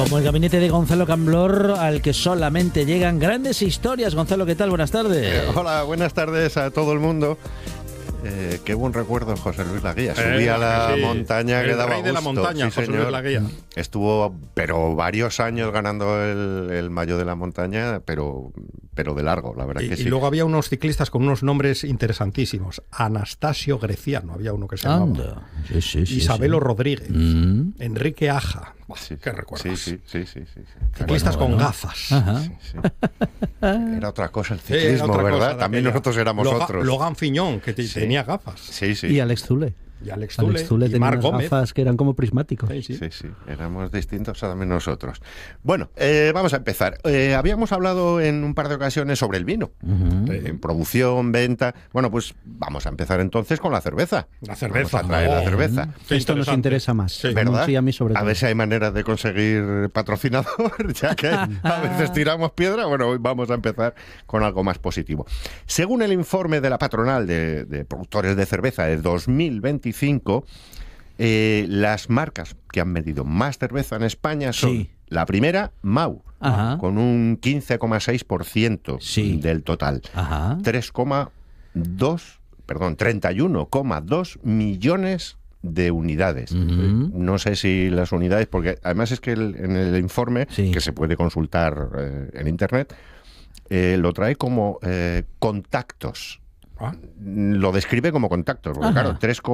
Como el gabinete de Gonzalo Camblor, al que solamente llegan grandes historias. Gonzalo, ¿qué tal? Buenas tardes. Hola, buenas tardes a todo el mundo. Qué buen recuerdo, José Luis Laguía. Subí a la montaña que daba gusto. El rey de la montaña, sí, José Luis Laguía. Estuvo, pero varios años ganando el Mayo de la Montaña, pero de largo, la verdad que sí. Y luego había unos ciclistas con unos nombres interesantísimos. Anastasio Greciano, había uno que se llamaba. Sí, Isabelo Rodríguez. Enrique Aja. ¿Qué recuerdas? Sí. Ciclistas con gafas. Ajá. Sí. Era otra cosa el ciclismo, ¿verdad? También nosotros éramos otros. Logan Fiñón, que tenía gafas. Sí. Y Alex Zule. Y Alex Zule tenía Marc unas Gómez. gafas que eran como prismáticos. Sí, éramos distintos también nosotros. Bueno, vamos a empezar. Habíamos hablado en un par de ocasiones sobre el vino, en producción, venta. Bueno, pues vamos a empezar entonces con la cerveza. La cerveza. Vamos a traer la cerveza. Esto nos interesa más. Sí. ¿Verdad? Sí, a mí sobre todo. A ver si hay manera de conseguir patrocinador, ya que a veces tiramos piedra. Bueno, hoy vamos a empezar con algo más positivo. Según el informe de la patronal de productores de cerveza de 2025, las marcas que han vendido más cerveza en España son la primera, Mau, con un 15,6% del total. 31,2 millones de unidades. No sé si las unidades, porque además es que en el informe, que se puede consultar en internet, lo trae como contactos. Lo describe como contactos, porque claro,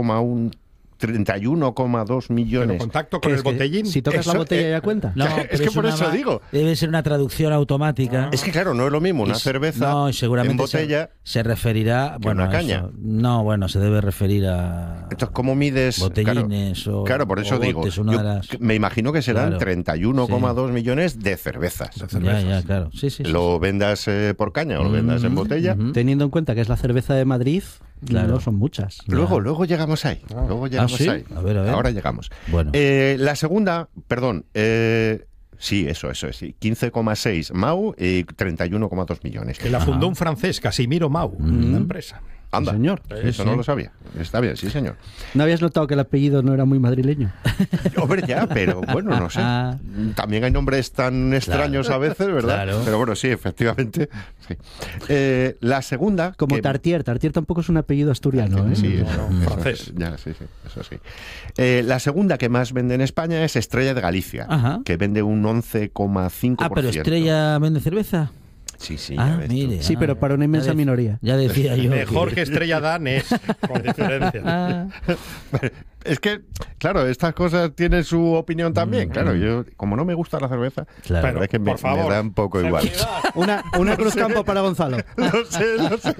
31,2 millones. ¿Pero contacto con el botellín? Si tocas la botella ya cuenta. No, es que por eso digo. Debe ser una traducción automática. Es que claro, no es lo mismo una cerveza seguramente en botella se referirá que una caña. Se debe referir a entonces, ¿cómo mides? botellines Claro, por eso digo. Me imagino que serán 31,2 millones de cervezas. Ya, claro. Sí. Lo vendas por caña o lo vendas en botella. Teniendo en cuenta que es la cerveza de Madrid, claro, son muchas. Luego llegamos ahí. ¿Sí? Ahí. A ver. Ahora llegamos. Bueno. La segunda, perdón, sí, eso es, sí. 15,6 Mau y 31,2 millones. Que la fundó un francés, Casimiro Mau, la empresa. Anda, sí, señor. Eso no lo sabía. Está bien, sí, señor. ¿No habías notado que el apellido no era muy madrileño? Hombre, ya, pero bueno, no sé. También hay nombres tan extraños a veces, ¿verdad? Claro. Pero bueno, sí, efectivamente. Sí. La segunda... Como Tartier. Tartier tampoco es un apellido asturiano, ¿eh? Sí, francés. Eso sí. La segunda que más vende en España es Estrella de Galicia, que vende un 11,5%. Pero Estrella vende cerveza. Sí, mire. Sí, tú. pero para una inmensa minoría. Ya decía yo. Mejor que Estrella Danés, con diferencia. Es que, claro, estas cosas tienen su opinión también. Claro, yo, como no me gusta la cerveza, la verdad es que me da un poco igual. Una Cruz Campo para Gonzalo. Lo sé.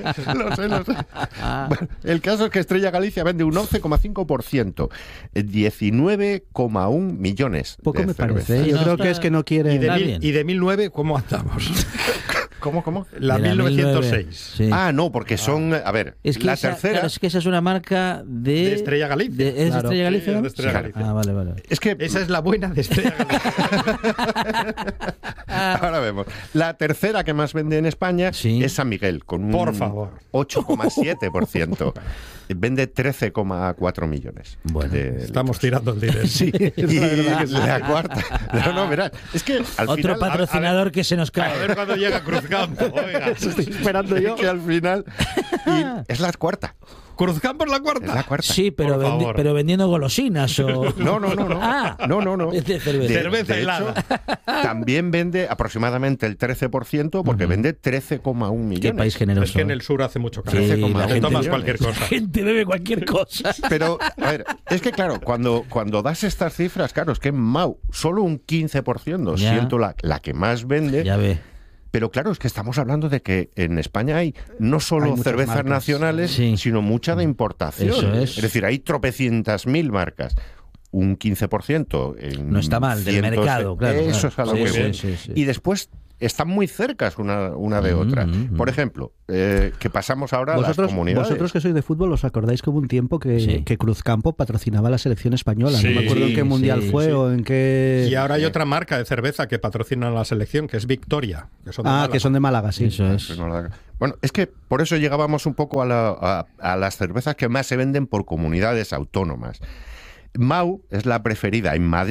Bueno, el caso es que Estrella Galicia vende un 11,5%. 19,1 millones poco de me cervezas. parece. Yo creo que es que no quiere... ¿Y de 1009 cómo andamos? ¿Cómo? La 1906. Sí. No, porque son... A ver, es que la tercera... Claro, es que esa es una marca de Estrella Galicia. ¿Es claro. Estrella Galicia? Sí, es de Estrella Galicia. Vale. Es que... Esa es la buena de Estrella Galicia. Ahora vemos. La tercera que más vende en España es San Miguel, con un 8,7%. Vende 13,4 millones. Bueno, estamos tirando el dinero. Sí, y la cuarta. No, mirad. Es que al otro final, patrocinador que se nos cae. A ver cuando llega Cruzcampo. Oiga, estoy esperando yo. Que al final... es la cuarta. ¿Cruzcampo es la cuarta? Es la cuarta. Sí, pero vendiendo golosinas o... No. No. Es de cerveza. Cerveza helada. También vende aproximadamente el 13% porque vende 13,1 millones. Qué país generoso. Es que en el sur hace mucho calor. Sí, la gente tomas cualquier cosa. La gente bebe cualquier cosa. Pero, a ver, es que claro, cuando das estas cifras, claro, es que en Mau solo un 15%, siento la que más vende. Ya ve. Pero claro, es que estamos hablando de que en España hay no solo cervezas nacionales, sino mucha de importación. Eso es. Es decir, hay tropecientas mil marcas. Un 15% no está mal, del mercado, claro. Eso es algo muy bueno. Sí. Y después están muy cercas una de otra. Por ejemplo, que pasamos ahora a las comunidades. Vosotros que sois de fútbol, ¿os acordáis que hubo un tiempo que Cruzcampo patrocinaba la selección española? No me acuerdo en qué mundial fue o en qué... Y ahora hay otra marca de cerveza que patrocina la selección, que es Victoria. Que son de Málaga, sí. Eso es. Bueno, es que por eso llegábamos un poco a las cervezas que más se venden por comunidades autónomas. Mau es la preferida en Madrid,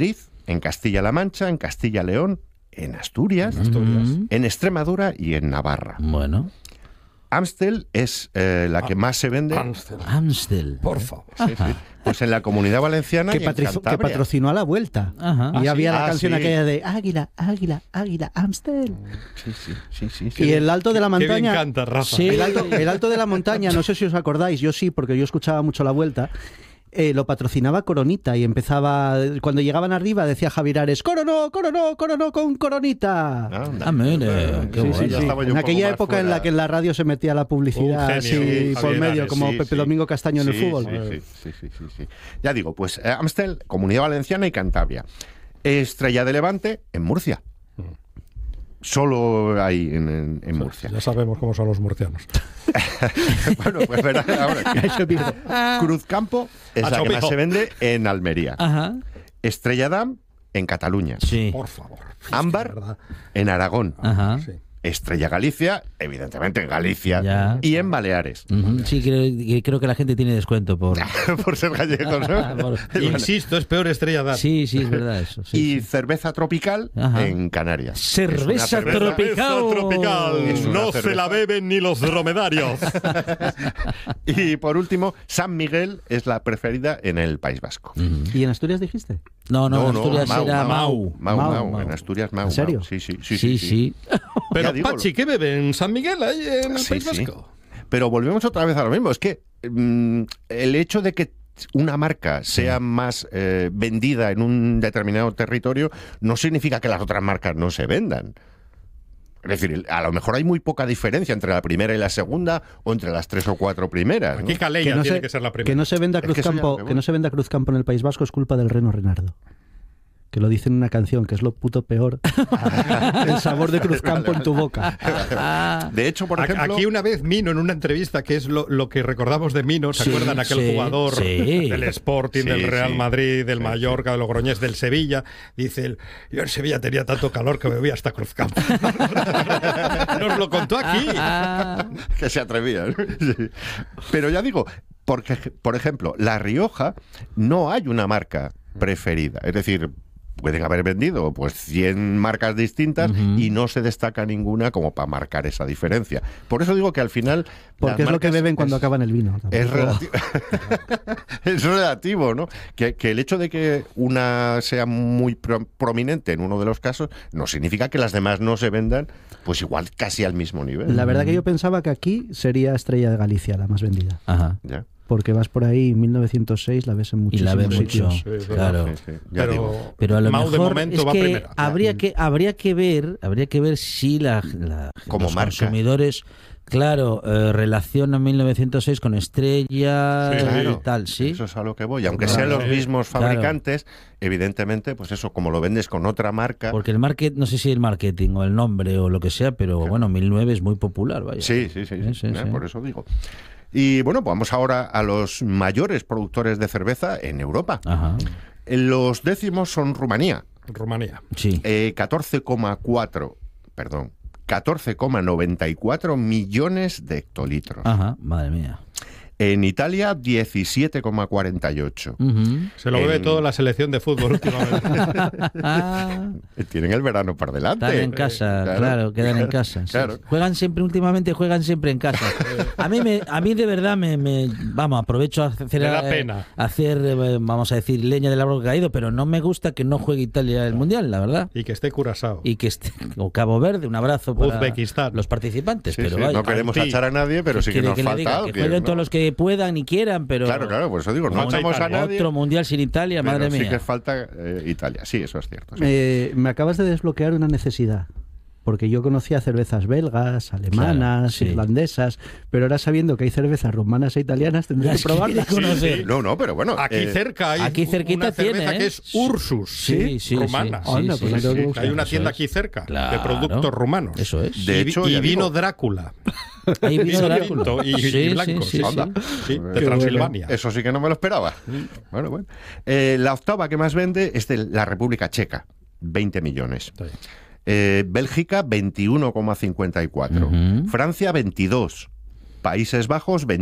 en Castilla-La Mancha, en Castilla-León, en Asturias, en Extremadura y en Navarra. Bueno. Amstel es la que más se vende. Amstel. Por favor. Sí. Pues en la Comunidad Valenciana que patrocinó a la Vuelta. Ajá. Y había la canción aquella de Águila, Águila, Águila, Amstel. Sí. Y el Alto de la Montaña. Que me encanta, Rafa. Sí. El Alto de la Montaña, no sé si os acordáis, yo sí, porque yo escuchaba mucho la Vuelta. Lo patrocinaba Coronita y empezaba, cuando llegaban arriba decía Javier Ares, coronó con Coronita. Mire, qué bueno. En aquella época en la que en la radio se metía la publicidad así por medio, como Pepe Domingo Castaño en el fútbol. Sí. Ya digo, pues Amstel, Comunidad Valenciana y Cantabria. Estrella de Levante en Murcia. Solo hay en Murcia. Ya sabemos cómo son los murcianos. Bueno, pues verás ahora. Cruzcampo es la que más se vende en Almería. Ajá. Estrella Damm en Cataluña. Sí. Por favor. Ámbar en Aragón. Ajá. Sí. Estrella Galicia, evidentemente en Galicia. Ya. Y en Baleares. Sí, creo que la gente tiene descuento por ser gallegos, ¿no? Insisto, es peor Estrella Damm. Sí, es verdad eso. Y cerveza tropical en Canarias. Cerveza tropical. No se la beben ni los dromedarios. Y por último, San Miguel es la preferida en el País Vasco. ¿Y en Asturias dijiste? No, en Asturias era Mau. En Asturias Mau. ¿En serio? Sí. Pero Pachi, ¿qué bebe en San Miguel ahí en el País Vasco? Pero volvemos otra vez a lo mismo. Es que el hecho de que una marca sea más vendida en un determinado territorio no significa que las otras marcas no se vendan. Es decir, a lo mejor hay muy poca diferencia entre la primera y la segunda o entre las 3 o 4 primeras. Aquí Calella tiene que ser la primera. Que no se venda Cruzcampo en el País Vasco es culpa del Reno Renardo. Que lo dice en una canción, que es lo puto peor. El sabor de Cruzcampo en tu boca. De hecho, por ejemplo... Aquí una vez Mino, en una entrevista, que es lo que recordamos de Mino, ¿se acuerdan? Aquel jugador del Sporting, del Real Madrid, del Mallorca, del Logroñés, del Sevilla. Dice, yo en Sevilla tenía tanto calor que bebía hasta Cruzcampo. Nos lo contó aquí. Que se atrevía. Sí. Pero ya digo, porque, por ejemplo, La Rioja no hay una marca preferida. Es decir... pueden haber vendido pues 100 marcas distintas y no se destaca ninguna como para marcar esa diferencia. Por eso digo que al final... Porque es lo que beben cuando acaban el vino. Es relativo, es relativo, ¿no? Que el hecho de que una sea muy prominente en uno de los casos no significa que las demás no se vendan pues igual casi al mismo nivel. La verdad que yo pensaba que aquí sería Estrella de Galicia la más vendida. Ajá. Ya. Porque vas por ahí, 1906, la ves en muchísimos sitios. Y la ves mucho, claro. Sí. Pero a lo Mau mejor de momento es va que primera. habría que ver si como los marca. Consumidores, claro, relacionan 1906 con Estrella y tal, ¿sí? Eso es a lo que voy. Aunque sean los mismos fabricantes, evidentemente, pues eso, como lo vendes con otra marca... Porque el no sé si el marketing o el nombre o lo que sea, pero bueno, 1009 es muy popular, vaya. Sí. Por eso digo. Y bueno, pues vamos ahora a los mayores productores de cerveza en Europa. Ajá. Los décimos son Rumanía. Sí. 14,94 millones de hectolitros. Ajá, madre mía. En Italia, 17,48. Se lo bebe toda la selección de fútbol últimamente. Tienen el verano por delante. Están en casa, claro, quedan en casa. Claro. Últimamente juegan siempre en casa. A mí de verdad vamos, aprovecho a hacer, me da pena. Vamos a decir, leña del árbol caído, pero no me gusta que no juegue Italia el Mundial, la verdad. Y que esté Curazao. O Cabo Verde, un abrazo para Uzbekistán. Los participantes. Pero no queremos achar a nadie, pero sí que nos falta alguien. Que jueguen todos los que puedan y quieran, pero... Claro, por eso digo, no echamos a nadie. Otro Mundial sin Italia, pero madre mía. Sí que falta Italia, sí, eso es cierto. Sí. Me acabas de desbloquear una necesidad. Porque yo conocía cervezas belgas, alemanas, irlandesas, pero ahora sabiendo que hay cervezas rumanas e italianas tendré que probarlas. Sí. No, pero bueno. Aquí cerca hay una cerveza que es Ursus, rumana. Pues hay una tienda aquí cerca de productos rumanos. Eso es. De hecho, y vino Drácula. Hay vino Drácula. Y blanco, de Transilvania. Eso sí que no me lo esperaba. Bueno. La octava que más vende es de la República Checa, 20 millones. Bélgica, 21,54. Francia, 22. Países Bajos,